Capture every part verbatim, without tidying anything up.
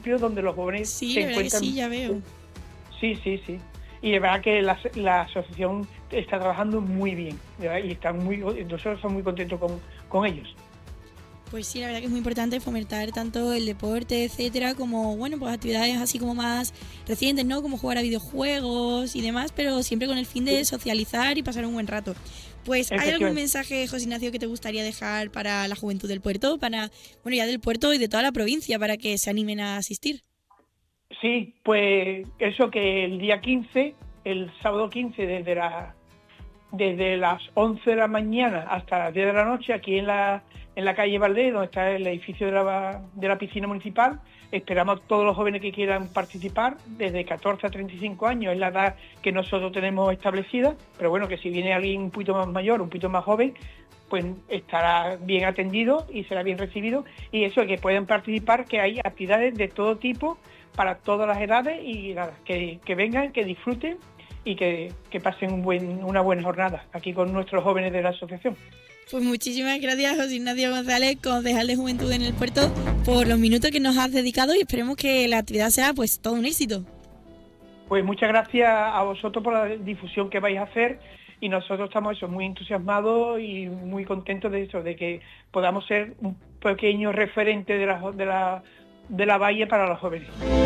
amplio donde los jóvenes sí, se encuentran. Sí, ya veo. Sí, sí, sí. Y de verdad que la, la asociación está trabajando muy bien, ¿verdad? Y están muy, nosotros estamos muy contentos con, con ellos. Pues sí, la verdad que es muy importante fomentar tanto el deporte, etcétera, como, bueno, pues actividades así como más recientes, ¿no? Como jugar a videojuegos y demás, pero siempre con el fin de socializar y pasar un buen rato. Pues, ¿hay algún mensaje, José Ignacio, que te gustaría dejar para la juventud del puerto, para, bueno, ya del puerto y de toda la provincia, para que se animen a asistir? Sí, pues eso, que el día quince, el sábado quince, desde, la, desde las once de la mañana hasta las diez de la noche, aquí en la, en la calle Valdés, donde está el edificio de la, de la piscina municipal, esperamos a todos los jóvenes que quieran participar, desde catorce a treinta y cinco años, es la edad que nosotros tenemos establecida, pero bueno, que si viene alguien un poquito más mayor, un poquito más joven, pues estará bien atendido y será bien recibido, y eso, que pueden participar, que hay actividades de todo tipo, para todas las edades, y nada, que, que vengan, que disfruten y que, que pasen un buen, una buena jornada aquí con nuestros jóvenes de la asociación. Pues muchísimas gracias, José Ignacio González, concejal de Juventud en el Puerto, por los minutos que nos has dedicado, y esperemos que la actividad sea pues todo un éxito. Pues muchas gracias a vosotros por la difusión que vais a hacer, y nosotros estamos eso, muy entusiasmados y muy contentos de eso, de que podamos ser un pequeño referente de la, de la de la bahía para los jóvenes.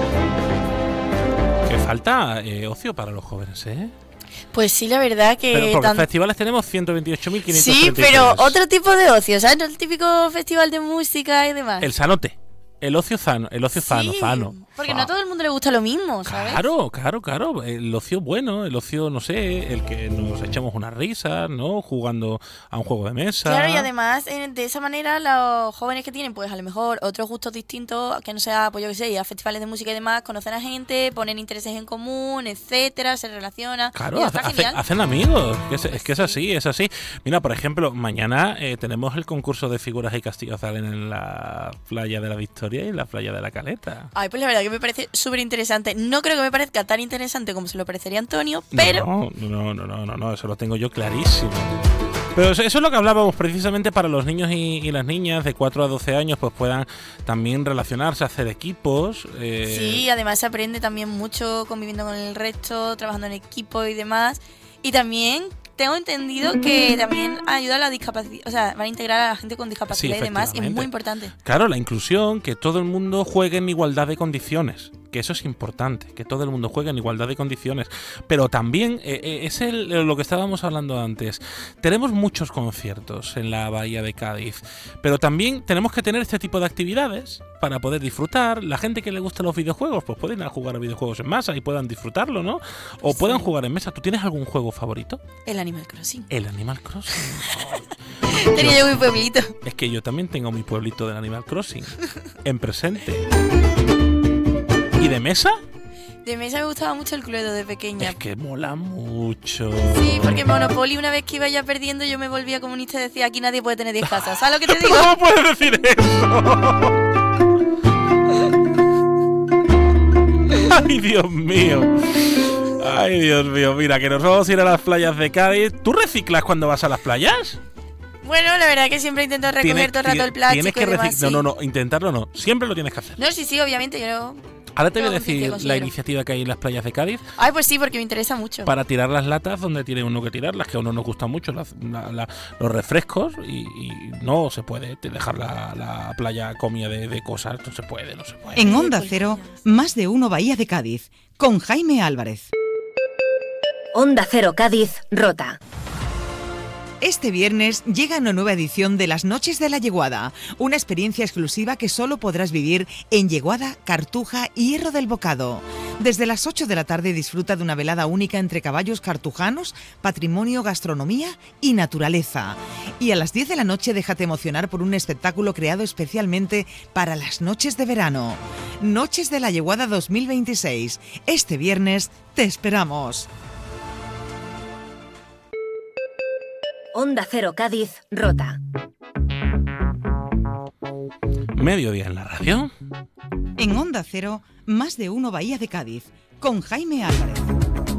Que falta eh, ocio para los jóvenes, ¿eh? Pues sí, la verdad que... Pero porque tan... festivales tenemos ciento veintiocho mil quinientos treinta y tres. Sí, pero otro tipo de ocio, ¿sabes? El típico festival de música y demás. El sanote. El ocio sano, el ocio sí, sano, sano. Porque no a todo el mundo le gusta lo mismo, ¿sabes? Claro, claro, claro. El ocio bueno, el ocio, no sé, el que nos echemos unas risas, ¿no? Jugando a un juego de mesa. Claro, y además, de esa manera, los jóvenes que tienen, pues a lo mejor otros gustos distintos, que no sea, pues yo qué sé, ir a festivales de música y demás, conocen a gente, ponen intereses en común, etcétera, se relacionan. Claro, hace, hace, hacen amigos. Es, es que es así, es así. Mira, por ejemplo, mañana eh, tenemos el concurso de figuras y castillos en la playa de la Victoria y la playa de la Caleta. Ay, pues la verdad que me parece súper interesante. No creo que me parezca tan interesante como se lo parecería Antonio, pero... No, no, no, no, no, no, eso lo tengo yo clarísimo. Pero eso es lo que hablábamos precisamente para los niños y, y las niñas de cuatro a doce años, pues puedan también relacionarse, hacer equipos. Eh... Sí, además se aprende también mucho conviviendo con el resto, trabajando en equipo y demás. Y también... tengo entendido que también ayuda a la discapacidad, o sea, van a integrar a la gente con discapacidad sí, y demás, y es muy importante. Claro, la inclusión, que todo el mundo juegue en igualdad de condiciones, que eso es importante, que todo el mundo juegue en igualdad de condiciones. Pero también, eh, es el, lo que estábamos hablando antes, tenemos muchos conciertos en la Bahía de Cádiz, pero también tenemos que tener este tipo de actividades para poder disfrutar. La gente que le gusta los videojuegos, pues pueden ir a jugar a videojuegos en masa y puedan disfrutarlo, ¿no? O sí. puedan jugar en mesa. ¿Tú tienes algún juego favorito? El Animal Crossing. El Animal Crossing. Tenía yo mi pueblito. Es que yo también tengo mi pueblito del Animal Crossing. En presente. ¿Y de mesa? De mesa me gustaba mucho el Cluedo de pequeña. Es que mola mucho. Sí, porque Monopoly, una vez que iba ya perdiendo, yo me volvía comunista y decía, aquí nadie puede tener diez casas. ¿Sabes lo que te digo? ¿Cómo puedes decir eso? Ay, Dios mío. Ay, Dios mío. Mira, que nos vamos a ir a las playas de Cádiz. ¿Tú reciclas cuando vas a las playas? Bueno, la verdad que siempre intento recoger todo el rato el plástico. Tienes que y demás, reciclar. sí. No, no, no. Intentarlo no. Siempre lo tienes que hacer. No, sí, sí, obviamente. Yo Ahora te voy a decir la iniciativa que hay en las playas de Cádiz. Ay, pues sí, porque me interesa mucho. Para tirar las latas donde tiene uno que tirarlas, que a uno nos gustan mucho la, la, la, los refrescos y, y no se puede dejar la, la playa comida de, de cosas. No se puede, no se puede. En Onda Cero, más de uno Bahía de Cádiz, con Jaime Álvarez. Onda Cero Cádiz, Rota. Este viernes llega una nueva edición de Las Noches de la Yeguada, una experiencia exclusiva que solo podrás vivir en Yeguada, Cartuja y Hierro del Bocado. Desde las ocho de la tarde disfruta de una velada única entre caballos cartujanos, patrimonio, gastronomía y naturaleza. Y a las diez de la noche déjate emocionar por un espectáculo creado especialmente para las noches de verano. Noches de la Yeguada dos mil veintiséis. Este viernes te esperamos. Onda Cero Cádiz, Rota. Mediodía en la radio. En Onda Cero, más de uno Bahía de Cádiz, con Jaime Álvarez.